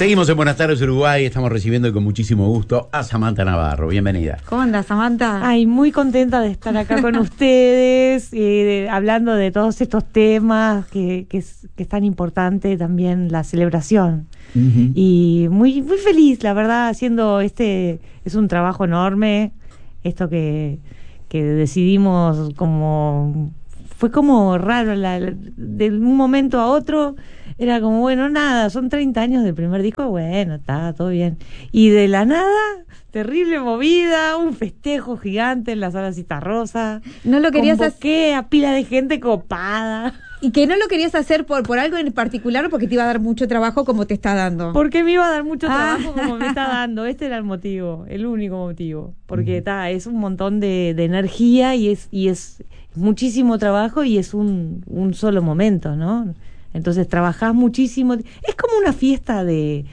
Seguimos en Buenas tardes, Uruguay. Estamos recibiendo con muchísimo gusto a Samantha Navarro. Bienvenida. ¿Cómo andas, Samantha? Ay, muy contenta de estar acá con ustedes, hablando de todos estos temas que es tan importante también la celebración. Uh-huh. Y muy, muy feliz, la verdad, haciendo es un trabajo enorme, esto que decidimos fue como raro, de un momento a otro era como, bueno, nada, son 30 años del primer disco, bueno, está todo bien. Y de la nada, terrible movida, un festejo gigante en la sala Citarrosa. No lo querías hacer a pila de gente copada. Y que no lo querías hacer por algo en particular, porque te iba a dar mucho trabajo como te está dando. Porque me iba a dar mucho trabajo como me está dando. Este era el motivo, el único motivo. Porque es un montón de energía y es muchísimo trabajo y es un solo momento, ¿no? Entonces trabajás muchísimo. Es como una fiesta de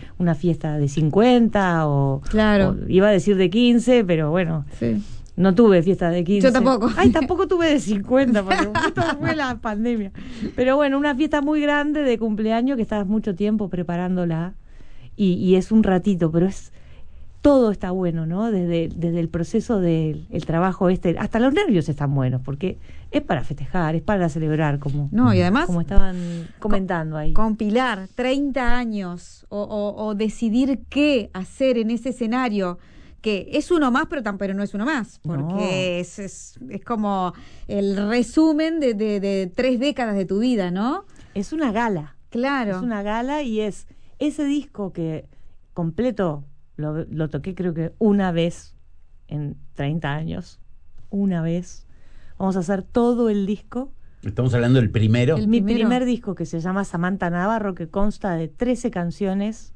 50 o... Claro. O iba a decir de 15, pero bueno... Sí. No tuve fiesta de 15. Yo tampoco. Ay, tampoco tuve de 50, porque justo fue la pandemia. Pero bueno, una fiesta muy grande de cumpleaños que estabas mucho tiempo preparándola y es un ratito, pero todo está bueno, ¿no? Desde el proceso del trabajo hasta los nervios están buenos, porque es para festejar, es para celebrar, y además, como estaban comentando ahí. Compilar 30 años o decidir qué hacer en ese escenario, que es uno más, pero no es uno más, porque no. es como el resumen de 3 décadas de tu vida, ¿no? Es una gala. Claro. Es una gala y es ese disco que completo lo toqué creo que una vez en 30 años. Una vez. Vamos a hacer todo el disco. Estamos hablando del primero. Mi primer disco, que se llama Samantha Navarro, que consta de 13 canciones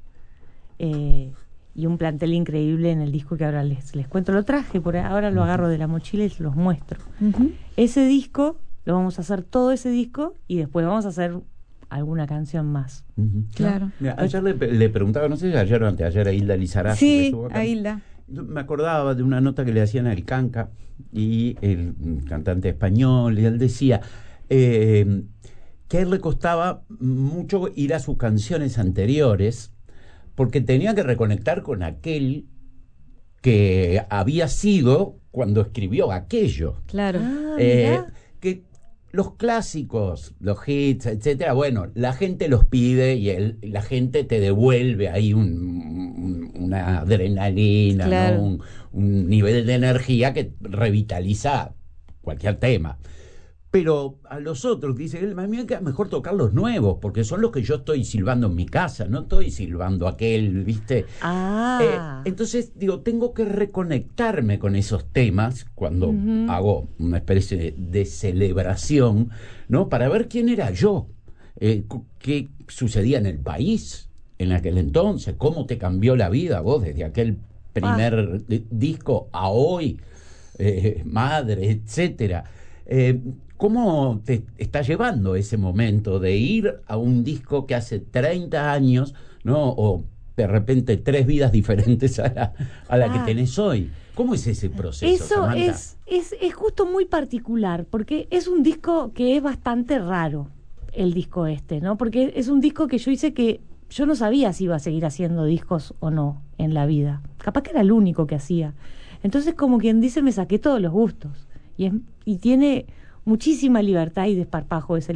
y un plantel increíble en el disco que ahora les cuento. Lo traje, ahora lo agarro de la mochila y se los muestro. Uh-huh. Ese disco, lo vamos a hacer todo ese disco y después vamos a hacer alguna canción más. Uh-huh. Claro. Mira, ayer le preguntaba, no sé si ayer o anteayer, a Hilda Lizarazu. Sí, a Hilda. Me acordaba de una nota que le hacían al Canca, y el cantante español, y él decía que a él le costaba mucho ir a sus canciones anteriores, porque tenía que reconectar con aquel que había sido cuando escribió aquello. Claro. Que los clásicos, los hits, etcétera, bueno, la gente los pide y la gente te devuelve ahí una adrenalina, claro, ¿no? un nivel de energía que revitaliza cualquier tema. Pero a los otros, dice él, a mí me queda mejor tocar los nuevos, porque son los que yo estoy silbando en mi casa, no estoy silbando aquel, ¿viste? Entonces, digo, tengo que reconectarme con esos temas cuando hago una especie de celebración, ¿no? Para ver quién era yo, qué sucedía en el país en aquel entonces, cómo te cambió la vida vos desde aquel primer disco a hoy, madre, etcétera. ¿Cómo te está llevando ese momento de ir a un disco que hace 30 años, ¿no? O de repente 3 vidas diferentes a la que tenés hoy? ¿Cómo es ese proceso, Eso Samantha? es justo muy particular, porque es un disco que es bastante raro, el disco ¿no? Porque es un disco que yo hice que yo no sabía si iba a seguir haciendo discos o no en la vida. Capaz que era el único que hacía. Entonces, como quien dice, me saqué todos los gustos. Y tiene muchísima libertad y desparpajo ese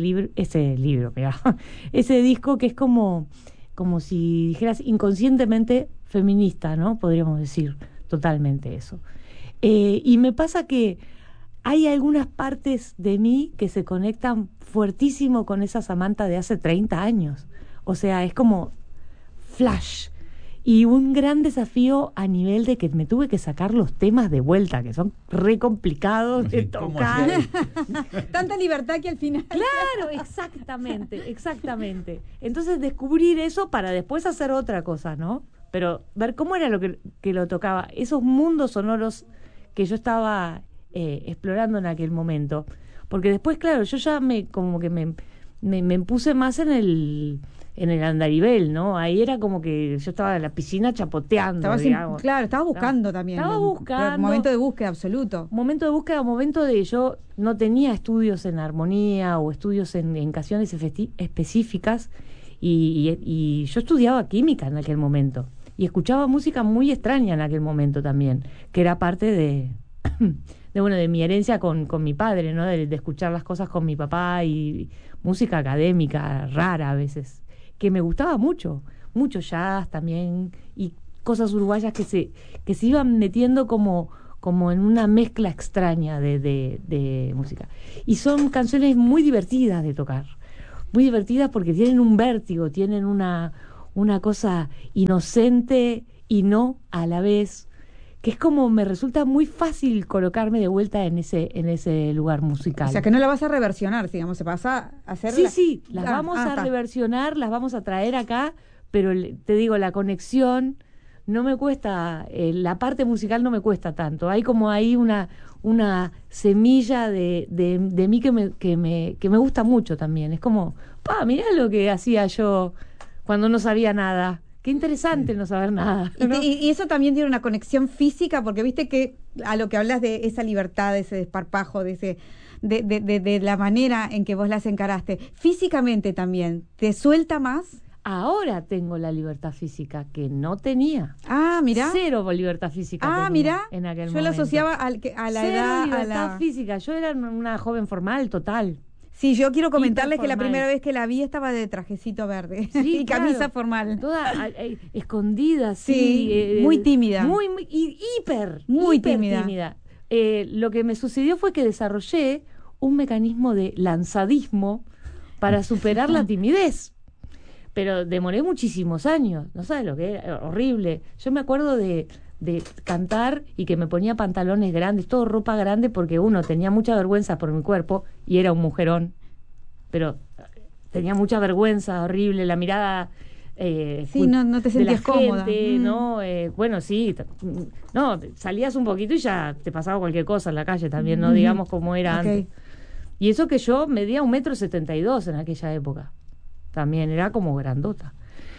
disco, que es como si dijeras inconscientemente feminista, ¿no? Podríamos decir totalmente eso. Y me pasa que hay algunas partes de mí que se conectan fuertísimo con esa Samantha de hace 30 años. O sea, es como flash. Y un gran desafío a nivel de que me tuve que sacar los temas de vuelta, que son re complicados de tocar. Tanta libertad que al final... Claro, exactamente. Entonces descubrir eso para después hacer otra cosa, ¿no? Pero ver cómo era lo que lo tocaba, esos mundos sonoros que yo estaba explorando en aquel momento. Porque después, claro, yo ya me puse más en el andarivel, ¿no? Ahí era como que yo estaba en la piscina chapoteando, digamos. Estaba buscando también. Estaba buscando. Momento de búsqueda absoluto. Momento de yo no tenía estudios en armonía o estudios en canciones específicas, y yo estudiaba química en aquel momento y escuchaba música muy extraña en aquel momento también, que era parte de mi herencia con mi padre, ¿no? De escuchar las cosas con mi papá y música académica rara a veces, que me gustaba mucho jazz también y cosas uruguayas que se iban metiendo como en una mezcla extraña de música. Y son canciones muy divertidas de tocar, muy divertidas porque tienen un vértigo, tienen una cosa inocente y no a la vez, que es como me resulta muy fácil colocarme de vuelta en ese lugar musical. O sea, que no la vas a reversionar, digamos, se pasa a hacer... Sí, las vamos a reversionar, las vamos a traer acá, pero te digo, la conexión no me cuesta, la parte musical no me cuesta tanto. Hay como ahí una semilla de mí que me gusta mucho también. Es como, mirá lo que hacía yo cuando no sabía nada. Qué interesante no saber nada, ¿no? Y eso también tiene una conexión física, porque viste que a lo que hablas de esa libertad, de ese desparpajo, de la manera en que vos las encaraste, físicamente también, ¿te suelta más? Ahora tengo la libertad física que no tenía. Mirá. Cero libertad física tenía mirá. En aquel yo momento. Lo asociaba a la Cero edad. libertad física. Yo era una joven formal, total. Sí, yo quiero comentarles que la primera vez que la vi estaba de trajecito verde y camisa formal. Toda escondida, sí. Muy tímida. Muy tímida. Lo que me sucedió fue que desarrollé un mecanismo de lanzadismo para superar la timidez. Pero demoré muchísimos años, no sabes lo que era, horrible. Yo me acuerdo de cantar y que me ponía pantalones grandes, todo ropa grande, porque uno tenía mucha vergüenza por mi cuerpo y era un mujerón, pero tenía mucha vergüenza, horrible, la mirada no te sentías cómoda. ¿No? Bueno, sí, no, salías un poquito y ya te pasaba cualquier cosa en la calle también, ¿no? Digamos como era antes. Y eso que yo medía 1,72 m en aquella época. También era como grandota.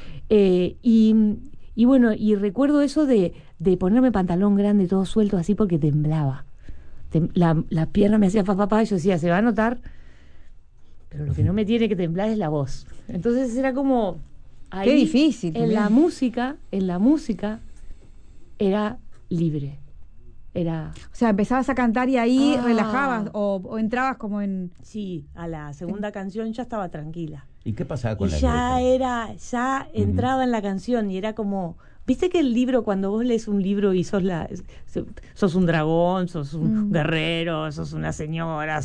Y bueno, y recuerdo eso de ponerme pantalón grande, todo suelto así, porque temblaba. La pierna me hacía papá, y yo decía, se va a notar, pero lo que no me tiene que temblar es la voz. Entonces era como... Ahí, qué difícil. En la música era libre. O sea, empezabas a cantar y ahí relajabas o entrabas como en... Sí, a la segunda canción ya estaba tranquila. ¿Y qué pasaba con la letra? Ya entraba en la canción y era como... ¿Viste que el libro, cuando vos lees un libro y sos un dragón, sos un guerrero, sos una señora,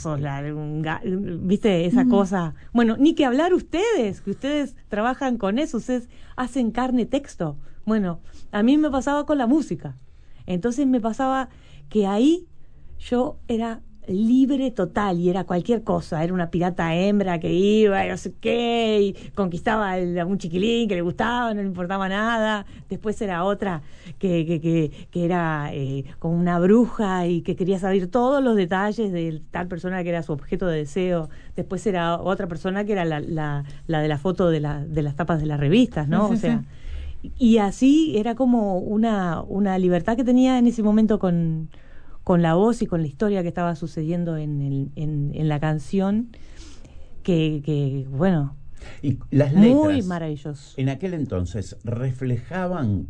¿viste esa cosa? Bueno, ni que hablar ustedes, que ustedes trabajan con eso, ustedes hacen carne texto. Bueno, a mí me pasaba con la música. Entonces me pasaba que ahí yo era libre total y era cualquier cosa, era una pirata hembra que iba y no sé qué, y conquistaba a un chiquilín que le gustaba, no le importaba nada. Después era otra que era como una bruja y que quería saber todos los detalles de tal persona que era su objeto de deseo. Después era otra persona que era la de la foto de las tapas de las revistas, ¿no? Sí, o sea, y así era como una libertad que tenía en ese momento con la voz y con la historia que estaba sucediendo en la canción, que bueno, y las letras, muy maravilloso. En aquel entonces, ¿reflejaban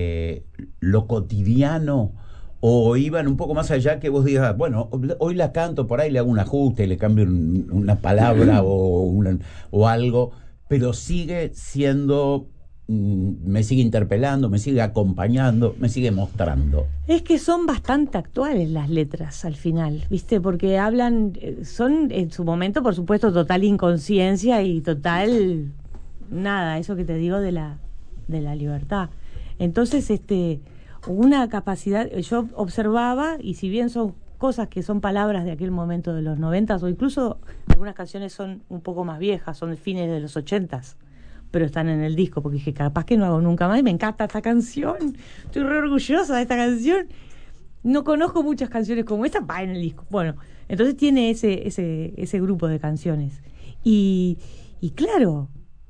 lo cotidiano o iban un poco más allá, que vos digas, bueno, hoy la canto, por ahí le hago un ajuste, le cambio una palabra o algo, pero sigue siendo... me sigue interpelando, me sigue acompañando, me sigue mostrando? Es que son bastante actuales las letras al final, ¿viste? Porque hablan, son en su momento, por supuesto, total inconsciencia y total nada, eso que te digo de la libertad. Entonces, una capacidad, yo observaba, y si bien son cosas que son palabras de aquel momento de los 90s, o incluso algunas canciones son un poco más viejas, son de fines de los 80s, pero están en el disco, porque dije, capaz que no hago nunca más, y me encanta esta canción, estoy re orgullosa de esta canción. No conozco muchas canciones como esta, va en el disco. Bueno, entonces tiene ese grupo de canciones. Y claro,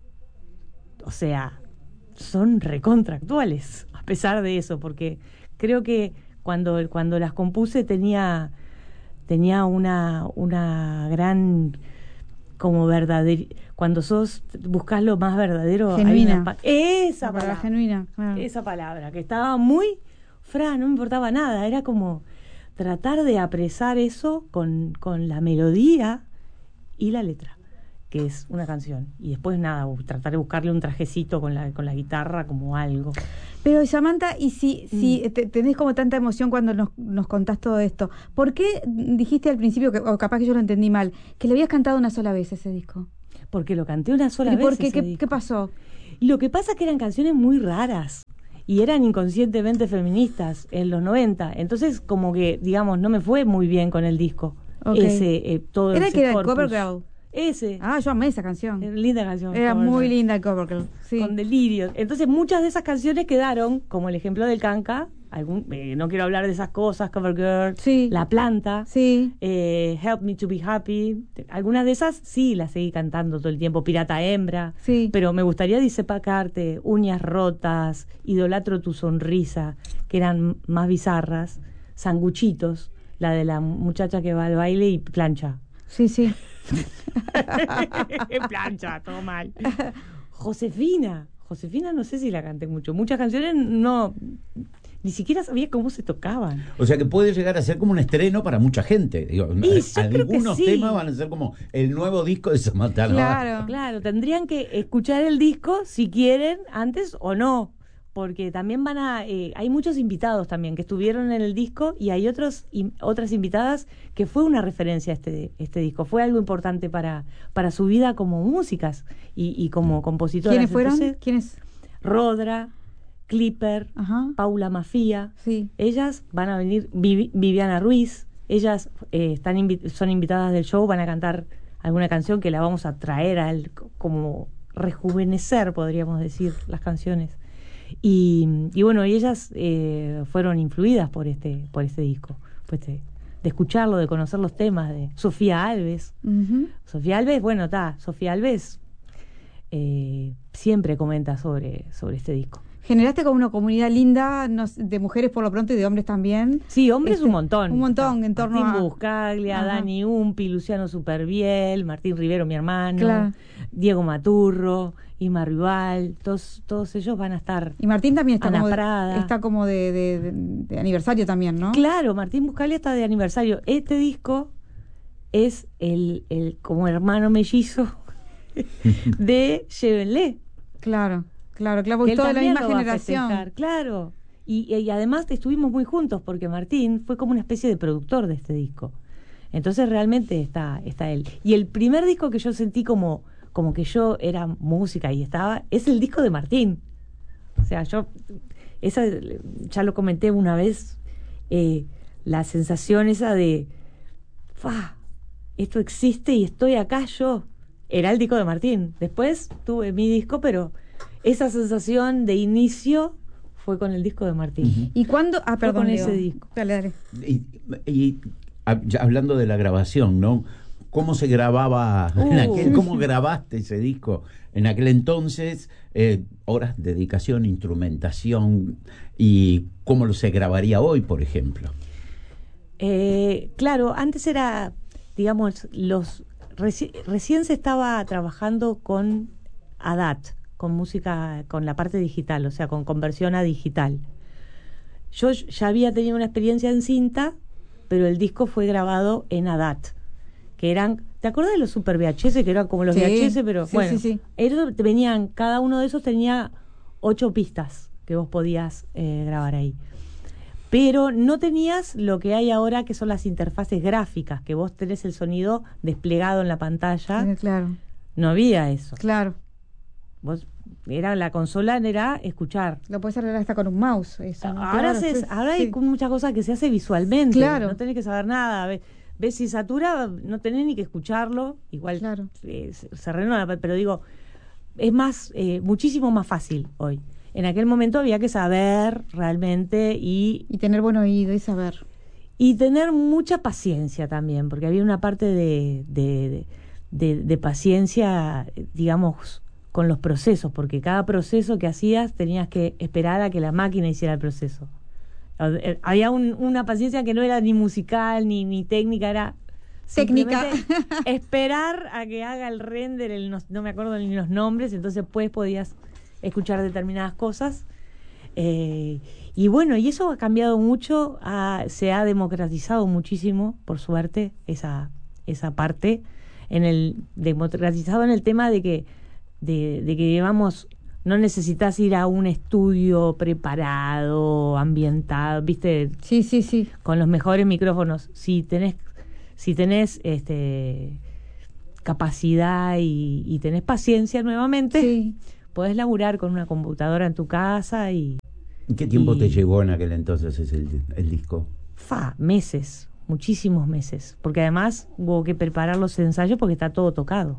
o sea, son recontractuales, a pesar de eso, porque creo que cuando las compuse tenía una gran como verdadero, cuando buscas lo más verdadero, genuina. Esa La palabra genuina, claro. Esa palabra, que estaba muy no me importaba nada, era como tratar de apresar eso con la melodía y la letra, que es una canción, y después nada, tratar de buscarle un trajecito con la guitarra como algo. Pero Samantha, y si tenés como tanta emoción cuando nos contás todo esto, ¿por qué dijiste al principio, o capaz que yo lo entendí mal, que le habías cantado una sola vez ese disco? Porque lo canté una sola vez. ¿Por qué? ¿Qué pasó? Lo que pasa es que eran canciones muy raras y eran inconscientemente feministas en los 90, entonces como que, digamos, no me fue muy bien con el disco. Okay. Todo ¿Era ese que era corpus. Cover Girl? Ese. Yo amé esa canción. Linda canción. Era muy linda el Cover Girl, sí. Con delirios. Entonces muchas de esas canciones quedaron, como el ejemplo del Canca, no quiero hablar de esas cosas, Cover Girl, sí. La Planta, sí. Help Me to Be Happy. Algunas de esas sí las seguí cantando todo el tiempo, Pirata Hembra, sí. Pero me gustaría disepacarte, Uñas Rotas, Idolatro tu sonrisa, que eran más bizarras, Sanguchitos, la de la muchacha que va al baile y plancha. Sí, sí. Plancha, todo mal. Josefina no sé si la canté mucho. Muchas canciones no, ni siquiera sabía cómo se tocaban. O sea que puede llegar a ser como un estreno para mucha gente. Digo, algunos temas van a ser como el nuevo disco de Samantha. Claro, tendrían que escuchar el disco si quieren, antes o no. Porque también hay muchos invitados también que estuvieron en el disco, y hay otras invitadas que fue una referencia a este disco, fue algo importante para su vida como músicas y como compositoras. ¿Quiénes fueron? Entonces, ¿Quiénes? Rodra, Clipper, Paula Mafía, sí. Ellas van a venir, Viviana Ruiz, ellas son invitadas del show, van a cantar alguna canción que la vamos a traer como rejuvenecer, podríamos decir, las canciones. Y bueno, y ellas fueron influidas por este disco, de escucharlo, de conocer los temas de Sofía Alves. Sofía Alves, Sofía Alves siempre comenta sobre este disco. Generaste como una comunidad linda, de mujeres por lo pronto y de hombres también. Sí, hombres un montón. Un montón en torno Martín Buscaglia, Dani Umpi, Luciano Superbiel, Martín Rivero, mi hermano, Diego Maturro, Ima Rival, todos ellos van a estar. Y Martín también está como de aniversario también, ¿no? Claro, Martín Buscaglia está de aniversario. Este disco es el como hermano mellizo de Llévenle. Claro, porque toda la misma generación. Claro. Y además estuvimos muy juntos porque Martín fue como una especie de productor de este disco. Entonces realmente está él. Y el primer disco que yo sentí como que yo era música y es el disco de Martín. O sea, ya lo comenté una vez, la sensación esa de esto existe y estoy acá yo, era el disco de Martín. Después tuve mi disco, pero esa sensación de inicio fue con el disco de Martín. ¿Y cuándo? Perdón, con ese disco. Dale. Y hablando de la grabación, ¿no? ¿Cómo se grababa cómo grabaste ese disco en aquel entonces? Horas de dedicación, instrumentación, y cómo se grabaría hoy, por ejemplo. Claro, antes era, digamos, recién se estaba trabajando con ADAT, con música, con la parte digital, o sea, con conversión a digital. Yo ya había tenido una experiencia en cinta, pero el disco fue grabado en ADAT, que eran, ¿te acuerdas de los Super VHS? Que eran como los VHS, pero ellos venían, cada uno de esos tenía 8 pistas que vos podías grabar ahí. Pero no tenías lo que hay ahora, que son las interfaces gráficas, que vos tenés el sonido desplegado en la pantalla. Claro. No había eso. Claro. La consola era escuchar. Lo puedes arreglar hasta con un mouse. Eso, ¿no? Ahora hay muchas cosas que se hace visualmente. Claro. No tenés que saber nada. Ves si satura, no tenés ni que escucharlo. Igual se renueva, pero digo, es muchísimo más fácil hoy. En aquel momento había que saber realmente y tener buen oído y saber. Y tener mucha paciencia también, porque había una parte de paciencia, digamos, con los procesos, porque cada proceso que hacías tenías que esperar a que la máquina hiciera el proceso. Había una paciencia que no era ni musical ni técnica, era técnica. Esperar a que haga el render, no me acuerdo ni los nombres, entonces pues podías escuchar determinadas cosas. Y bueno, y eso ha cambiado mucho, se ha democratizado muchísimo, por suerte, esa parte, democratizado en el tema de que digamos, no necesitas ir a un estudio preparado, ambientado, ¿viste? Sí. Con los mejores micrófonos. Si tenés capacidad y tenés paciencia nuevamente, Sí. podés laburar con una computadora en tu casa y... ¿Qué tiempo te llevó en aquel entonces el disco? Meses, muchísimos meses, porque además hubo que preparar los ensayos porque está todo tocado,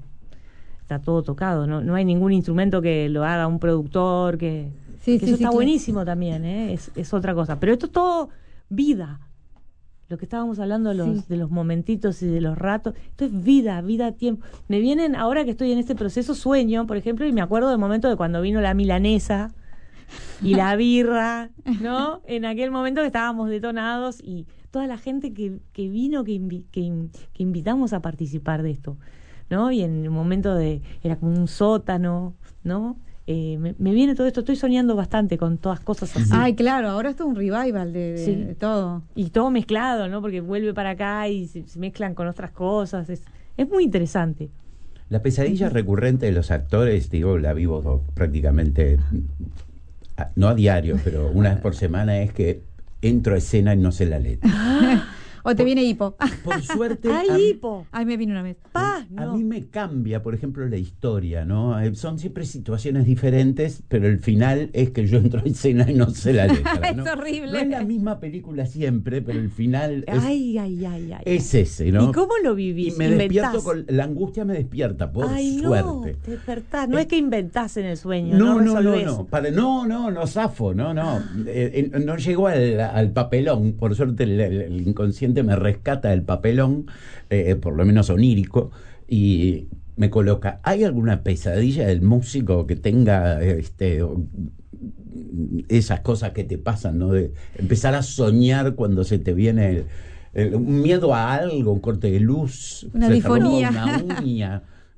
no hay ningún instrumento que lo haga un productor, que eso está claro. Buenísimo también, es otra cosa, pero esto es todo vida, lo que estábamos hablando de los momentitos y de los ratos, esto es vida, tiempo. Me vienen, ahora que estoy en este proceso, sueño, por ejemplo, y me acuerdo del momento de cuando vino la milanesa y la birra, ¿no? En aquel momento que estábamos detonados y toda la gente que vino, que invitamos a participar de esto, ¿no? Y en el momento era como un sótano, ¿no? Me viene todo esto, estoy soñando bastante con todas cosas así. Ay, claro, ahora esto es un revival de todo. Y todo mezclado, ¿no? Porque vuelve para acá y se mezclan con otras cosas, es muy interesante. La pesadilla recurrente de los actores, digo, la vivo prácticamente, no a diario, pero una vez por semana, es que entro a escena y no sé la letra. O te viene hipo. Por suerte... ¡Ay, hipo! Ay, me vino una vez. A mí me cambia, por ejemplo, la historia, ¿no? Son siempre situaciones diferentes, pero el final es que yo entro a escena y no sé la letra, ¿no? Es horrible. No es la misma película siempre, pero el final es Ay. ese, ¿no? ¿Y cómo lo vivís? Y me despierto la angustia me despierta, por suerte. No, te despertás. No es que inventás en el sueño, no resolvés. No zafo, no llego al papelón, por suerte el inconsciente me rescata el papelón, por lo menos onírico, y me coloca. ¿Hay alguna pesadilla del músico que tenga esas cosas que te pasan, ¿no? De empezar a soñar cuando se te viene un miedo a algo, un corte de luz, una difonía, una uña?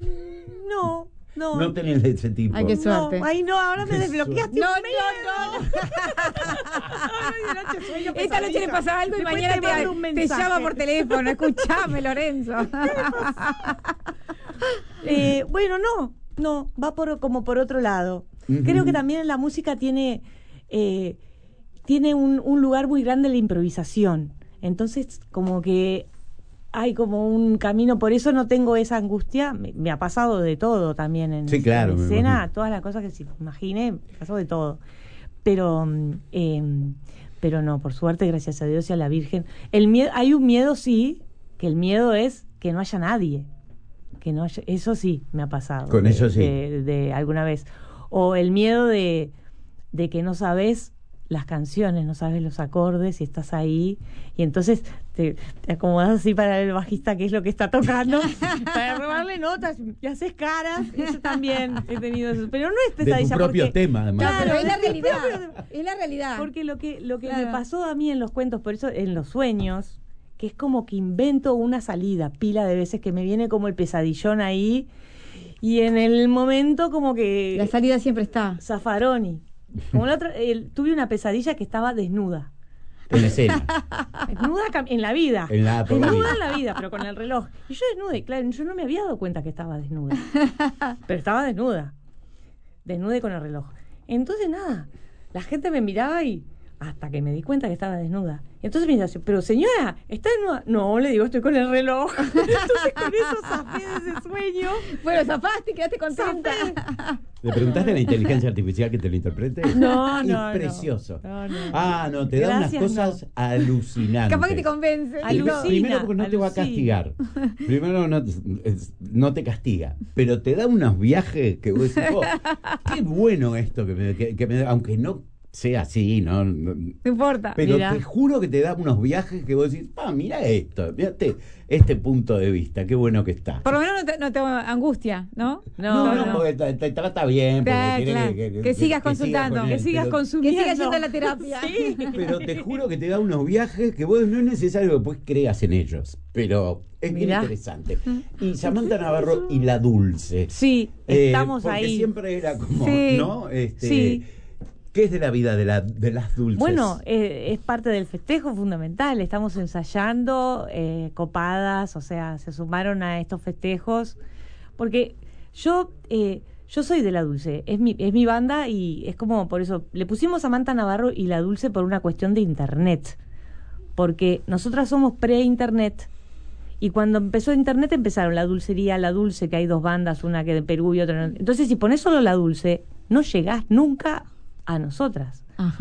No tenés de ese tipo. Ay, qué suerte. Ahora me desbloqueaste. No. Esta noche le pasa algo y después mañana te llama por teléfono. Escuchame, Lorenzo. No, va como por otro lado. Uh-huh. Creo que también la música tiene un lugar muy grande en la improvisación. Entonces, como que hay como un camino, por eso no tengo esa angustia. Me ha pasado de todo también en escena, todas las cosas que se imagine, me pasó de todo. Pero no, por suerte, gracias a Dios y a la Virgen. Hay un miedo, sí, que el miedo es que no haya nadie. Eso sí me ha pasado. Con eso sí. De alguna vez. O el miedo de que no sabes las canciones, no sabes los acordes y estás ahí y entonces te acomodas así para el bajista qué es lo que está tocando para robarle notas y haces caras. Eso también he tenido eso, pero no es pesadilla, de tu propio tema, además. Claro, es la realidad. Porque lo que claro. me pasó a mí en los cuentos, por eso en los sueños, que es como que invento una salida pila de veces, que me viene como el pesadillón ahí y en el momento como que la salida siempre está. Zafaroni. Como la otra, tuve una pesadilla que estaba desnuda. En escena. Desnuda en la vida. Desnuda en la vida, pero con el reloj. Y yo desnuda, claro, yo no me había dado cuenta que estaba desnuda. Pero estaba desnuda. Desnuda y con el reloj. Entonces nada, la gente me miraba y hasta que me di cuenta que estaba desnuda. Entonces me dice, pero señora, ¿está desnuda? No, le digo, estoy con el reloj. Entonces con eso zafé de ese sueño. Bueno, zafaste y quedaste contenta. ¿Le preguntaste a la inteligencia artificial que te lo interprete? No. Es precioso. No. Te da unas cosas alucinantes. Capaz que te convence. Primero porque no te va a castigar. Primero no te castiga. Pero te da unos viajes que vos decís, qué bueno esto que me da, aunque no sea así, ¿no? No importa. Pero Mirá. te juro que te da unos viajes que vos decís, mira esto, mírate este punto de vista, qué bueno que está. Por lo menos no te angustia, ¿no? No, porque te trata bien, porque Claro, quiere claro. Que sigas consultando, con Que él, sigas pero- Que consumiendo. siga yendo a la terapia. Sí. Pero te juro que te da unos viajes que vos no es necesario que después creas en ellos. Pero es bien Mirá. interesante. Y Samantha Navarro y la Dulce. Sí, estamos porque ahí. siempre era como, Sí. ¿no? Sí. ¿Qué es de la vida de las dulces? Bueno, es parte del festejo fundamental. Estamos ensayando, copadas, o sea, se sumaron a estos festejos. Porque yo soy de La Dulce, es mi banda y es como, por eso, le pusimos Samantha Navarro y La Dulce por una cuestión de internet. Porque nosotras somos pre-internet. Y cuando empezó Internet empezaron La Dulcería, La Dulce, que hay 2 bandas, una que de Perú y otra. Entonces, si pones solo La Dulce, no llegás nunca a nosotras. Ajá.